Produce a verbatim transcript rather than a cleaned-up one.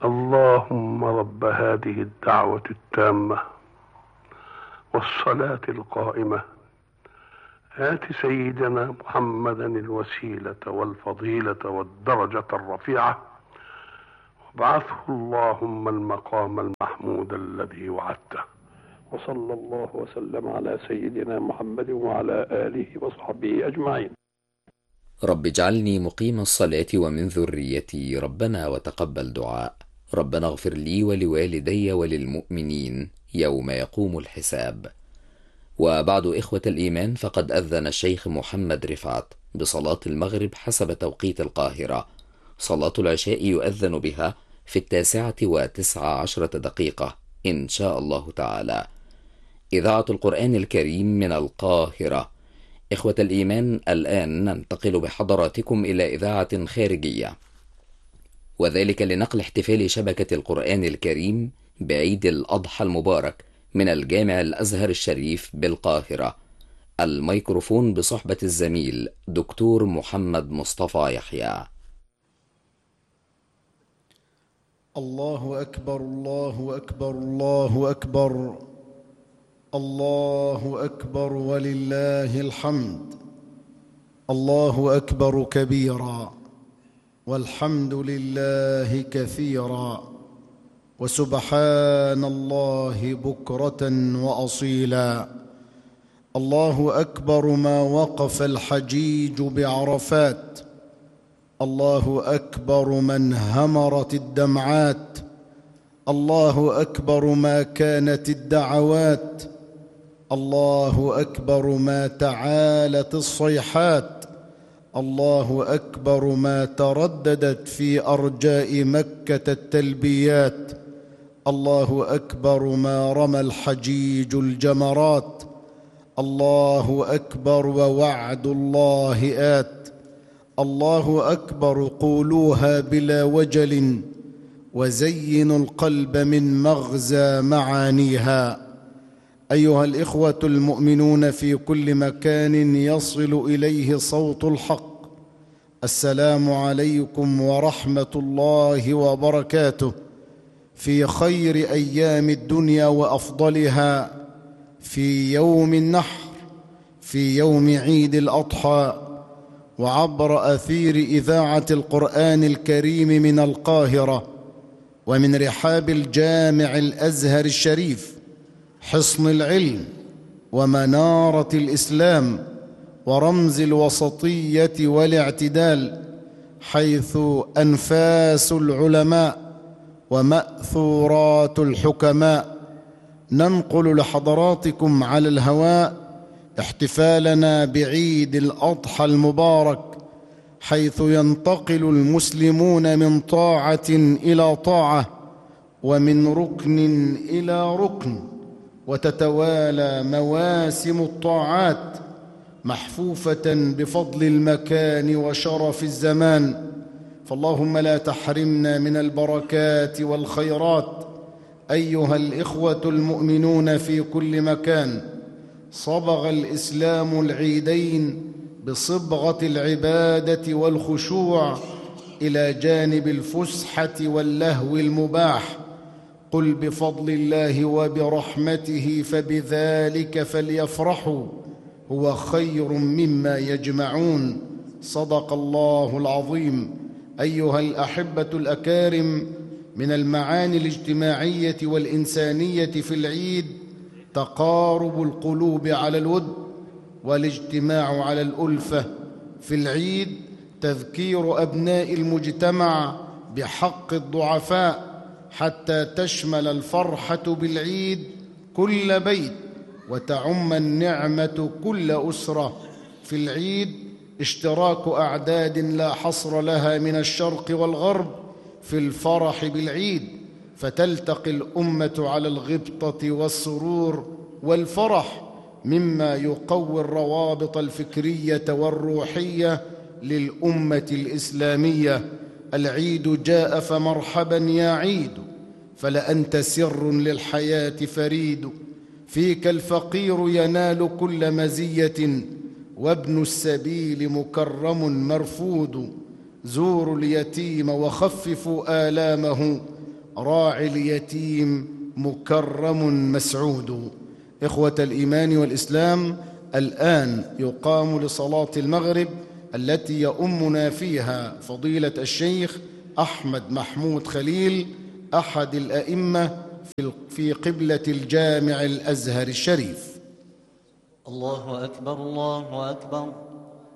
اللهم رب هذه الدعوة التامة والصلاة القائمة آت سيدنا محمدا الوسيلة والفضيلة والدرجة الرفيعة وابعثه اللهم المقام المحمود الذي وعدته. وصلى الله وسلم على سيدنا محمد وعلى آله وصحبه أجمعين. رب اجعلني مقيم الصلاة ومن ذريتي، ربنا وتقبل دعاء. ربنا اغفر لي ولوالدي وللمؤمنين يوم يقوم الحساب. وبعد إخوة الإيمان، فقد أذن الشيخ محمد رفعت بصلاة المغرب حسب توقيت القاهرة. صلاة العشاء يؤذن بها في التاسعة وتسع عشرة دقيقة إن شاء الله تعالى. إذاعة القرآن الكريم من القاهرة. إخوة الإيمان، الآن ننتقل بحضراتكم إلى إذاعة خارجية، وذلك لنقل احتفال شبكة القرآن الكريم بعيد الأضحى المبارك من الجامع الأزهر الشريف بالقاهرة. الميكروفون بصحبة الزميل دكتور محمد مصطفى يحيى. الله أكبر الله أكبر الله أكبر الله أكبر ولله الحمد. الله أكبر كبيرا والحمد لله كثيرا وسبحان الله بكرة وأصيلا. الله أكبر ما وقف الحجيج بعرفات. الله أكبر من همرت الدمعات. الله أكبر ما كانت الدعوات. الله أكبر ما تعالت الصيحات. الله أكبر ما ترددت في أرجاء مكة التلبيات. الله أكبر ما رمى الحجيج الجمرات. الله أكبر ووعد الله آت. الله أكبر قولوها بلا وجل وزينوا القلب من مغزى معانيها. أيها الإخوة المؤمنون في كل مكان يصل إليه صوت الحق، السلام عليكم ورحمة الله وبركاته. في خير أيام الدنيا وأفضلها، في يوم النحر، في يوم عيد الأضحى، وعبر أثير إذاعة القرآن الكريم من القاهرة ومن رحاب الجامع الأزهر الشريف، حصن العلم ومنارة الإسلام ورمز الوسطية والاعتدال، حيث أنفاس العلماء ومأثورات الحكماء. ننقل لحضراتكم على الهواء احتفالنا بعيد الأضحى المبارك، حيث ينتقل المسلمون من طاعة إلى طاعة ومن ركن إلى ركن، وتتوالى مواسم الطاعات محفوفة بفضل المكان وشرف الزمان. فاللهم لا تحرمنا من البركات والخيرات. أيها الإخوة المؤمنون في كل مكان، صبغ الإسلام العيدين بصبغة العبادة والخشوع إلى جانب الفسحة واللهو المباح. قل بفضل الله وبرحمته فبذلك فليفرحوا هو خير مما يجمعون. صدق الله العظيم. أيها الأحبة الأكارم، من المعاني الاجتماعية والإنسانية في العيد تقارب القلوب على الود والاجتماع على الألفة. في العيد تذكير أبناء المجتمع بحق الضعفاء، حتى تشمل الفرحة بالعيد كل بيت وتعم النعمة كل أسرة. في العيد اشتراك أعداد لا حصر لها من الشرق والغرب في الفرح بالعيد، فتلتقي الأمة على الغبطة والسرور والفرح، مما يقوي الروابط الفكرية والروحية للأمة الإسلامية. العيد جاء فمرحبا يا عيد، فلأنت سر للحياة فريد. فيك الفقير ينال كل مزية، وابن السبيل مكرم مرفود. زوروا اليتيم وخففوا آلامه، راعي اليتيم مكرم مسعود. إخوة الإيمان والإسلام، الآن يقام لصلاة المغرب التي يؤمنا فيها فضيلة الشيخ أحمد محمود خليل، أحد الأئمة في قبلة الجامع الأزهر الشريف. الله أكبر الله أكبر.